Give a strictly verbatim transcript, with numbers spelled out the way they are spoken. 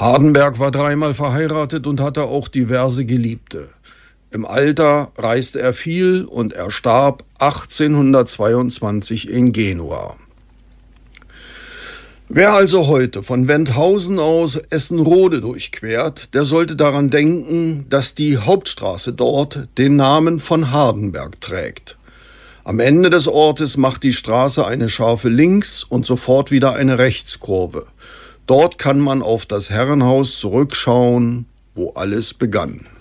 Hardenberg war dreimal verheiratet und hatte auch diverse Geliebte. Im Alter reiste er viel und er starb achtzehnhundertzweiundzwanzig in Genua. Wer also heute von Wendhausen aus Essen-Rode durchquert, der sollte daran denken, dass die Hauptstraße dort den Namen von Hardenberg trägt. Am Ende des Ortes macht die Straße eine scharfe Links- und sofort wieder eine Rechtskurve. Dort kann man auf das Herrenhaus zurückschauen, wo alles begann.